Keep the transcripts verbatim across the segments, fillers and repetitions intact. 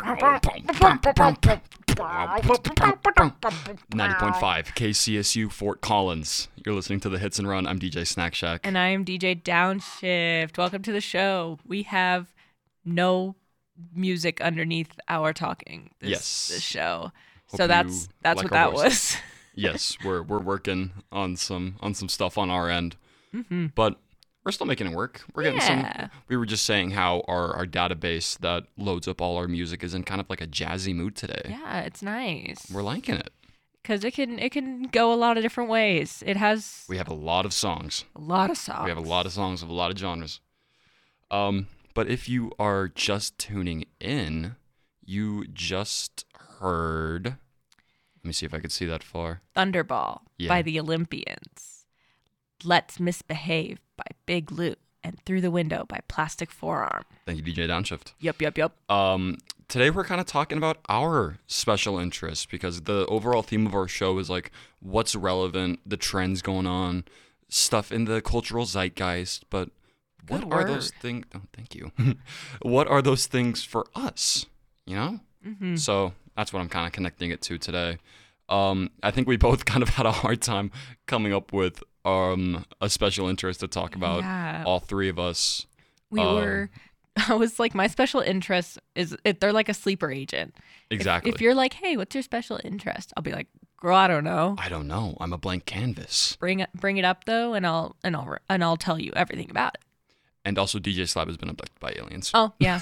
ninety point five K C S U Fort Collins. You're listening to the Hits and Run. I'm D J Snack Shack. And I am D J Downshift. Welcome to the show. We have no music underneath our talking this, yes. this show. Hope so that's that's like what that voices. was. Yes, we're we're working on some on some stuff on our end. Mm-hmm. But we're still making it work. We're getting yeah. some. We were just saying how our, our database that loads up all our music is in kind of like a jazzy mood today. Yeah, it's nice. We're liking it. Because it can it can go a lot of different ways. It has We have a lot of songs. a lot of songs. We have a lot of songs of a lot of genres. Um, but if you are just tuning in, you just heard. Let me see if I could see that far. Thunderball Yeah. by the Olympians. Let's Misbehave by Big Lou. And Through the Window by Plastic Forearm. Thank you, D J Downshift. Yup, yup, yup. Um, today we're kind of talking about our special interests because the overall theme of our show is like what's relevant, the trends going on, stuff in the cultural zeitgeist. But what Good are word. those things? Oh, thank you. What are those things for us? You know? Mm-hmm. So that's what I'm kind of connecting it to today. Um, I think we both kind of had a hard time coming up with um, a special interest to talk about. Yeah. All three of us. We um, were, I was like, my special interest is, if they're like a sleeper agent. If- Exactly. If, you're like, hey, what's your special interest? I'll be like, girl, I don't know. I don't know. I'm a blank canvas. Bring it, bring it up though, and I'll, and I'll, and I'll tell you everything about it. And also, D J Slab has been abducted by aliens. Oh yeah,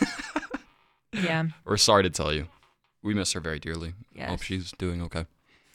yeah. We're sorry to tell you. We miss her very dearly. Yes. Hope she's doing okay.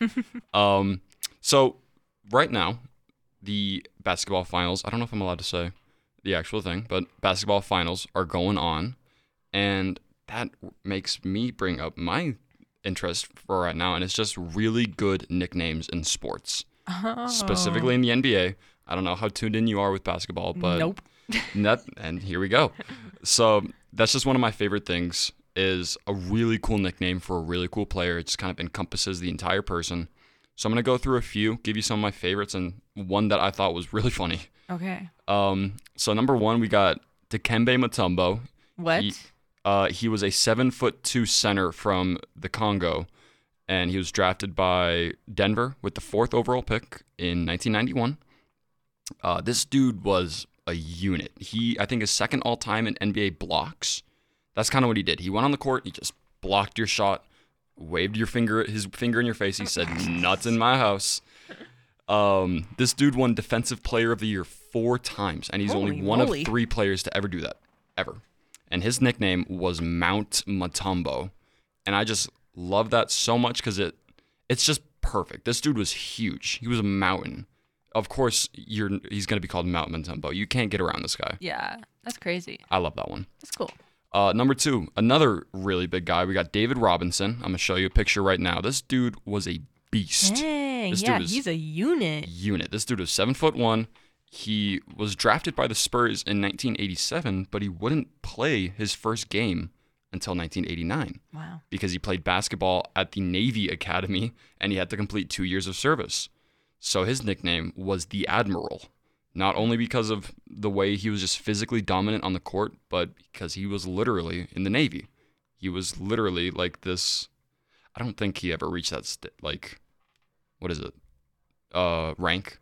um, so right now, the basketball finals, I don't know if I'm allowed to say the actual thing, but basketball finals are going on. And that makes me bring up my interest for right now. And it's just really good nicknames in sports, Oh. specifically in the N B A. I don't know how tuned in you are with basketball, but Nope. that, and here we go. So that's just one of my favorite things is a really cool nickname for a really cool player. It just kind of encompasses the entire person. So I'm going to go through a few, give you some of my favorites, and one that I thought was really funny. Okay. Um, so number one, we got Dikembe Mutombo. What? He, uh, he was a seven foot two center from the Congo, and he was drafted by Denver with the fourth overall pick in nineteen ninety-one. Uh, this dude was a unit. He, I think, is second all time in N B A blocks. That's kind of what he did. He went on the court, he just blocked your shot, waved your finger, his finger in your face. He said, "Nuts in my house." Um, this dude won Defensive Player of the Year four times, and he's Holy only one moly. of three players to ever do that, ever. And his nickname was Mount Mutombo, and I just love that so much because it, it's just perfect. This dude was huge. He was a mountain. Of course, you're he's gonna be called Mount Mutombo. You can't get around this guy. Yeah, that's crazy. I love that one. That's cool. Uh, number two, another really big guy. We got David Robinson. I'm gonna show you a picture right now. This dude was a beast. Dang, This yeah, dude is- he's a unit. Unit. This dude was seven foot one. He was drafted by the Spurs in nineteen eighty-seven, but he wouldn't play his first game until nineteen eighty-nine Wow. because he played basketball at the Navy Academy and he had to complete two years of service. So his nickname was the Admiral, not only because of the way he was just physically dominant on the court, but because he was literally in the Navy. He was literally like this. I don't think he ever reached that, st- like, what is it? Uh, rank.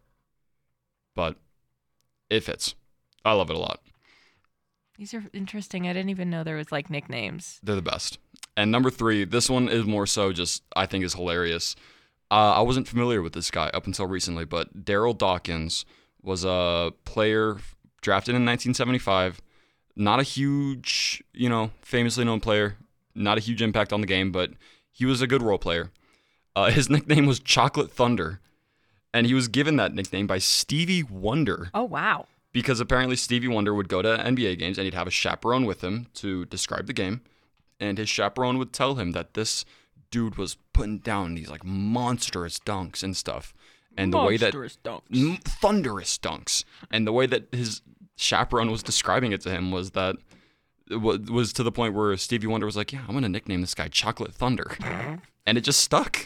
But it fits. I love it a lot. These are interesting. I didn't even know there was like nicknames. They're the best. And number three, this one is more so just, I think is hilarious. Uh, I wasn't familiar with this guy up until recently, but Daryl Dawkins was a player drafted in nineteen seventy-five. Not a huge, you know, famously known player. Not a huge impact on the game, but he was a good role player. Uh, his nickname was Chocolate Thunder, and he was given that nickname by Stevie Wonder Oh wow. because apparently Stevie Wonder would go to N B A games and he'd have a chaperone with him to describe the game, and his chaperone would tell him that this dude was putting down these like monstrous dunks and stuff. And the way that dunks. m- thunderous dunks, and the way that his chaperone was describing it to him was that it wa- was to the point where Stevie Wonder was like, "Yeah, I'm gonna nickname this guy Chocolate Thunder," and it just stuck.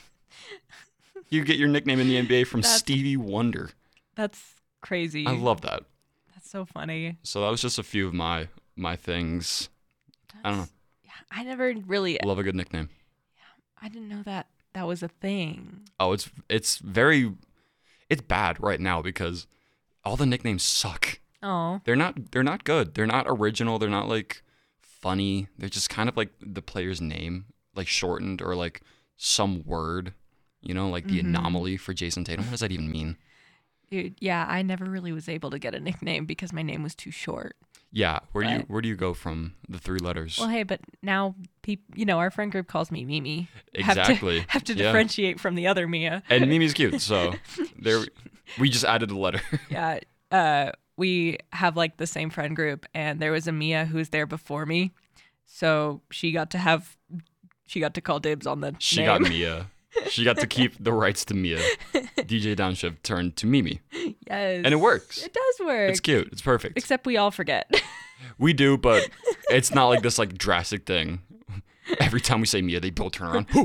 You get your nickname in the N B A from That's- Stevie Wonder. That's crazy. I love that. That's so funny. So that was just a few of my my things. I don't know. Yeah, I never really. Love a good nickname. I didn't know that that was a thing. Oh, it's it's very, it's bad right now because all the nicknames suck. Oh. They're not they're not good. They're not original. They're not like funny. They're just kind of like the player's name, like shortened or like some word, you know, like the Mm-hmm. anomaly for Jason Tatum. What does that even mean? Dude, yeah, I never really was able to get a nickname because my name was too short. Yeah, where do you But- where do you go from the three letters? Well, hey, but now peop you know, our friend group calls me Mimi. Exactly. Have to, have to Yeah. differentiate from the other Mia. And Mimi's cute, so there we just added a letter. Yeah. Uh, we have like the same friend group, and there was a Mia who was there before me, so she got to have, she got to call dibs on the She name. got Mia. She got to keep the rights to Mia. D J Downshift turned to Mimi. Yes, And it works. It does work. It's cute. It's perfect. Except we all forget. We do, but it's not like this like drastic thing. Every time we say Mia, they both turn around.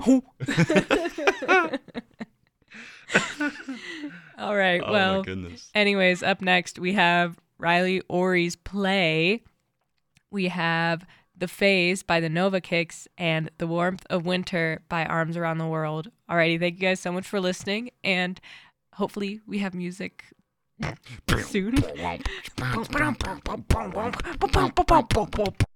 All right. Oh well, my goodness. anyways, up next we have Riley Ori's Play. We have The Phase by the Nova Kicks and The Warmth of Winter by Arms Around the World. Alrighty, thank you guys so much for listening, and hopefully we have music soon.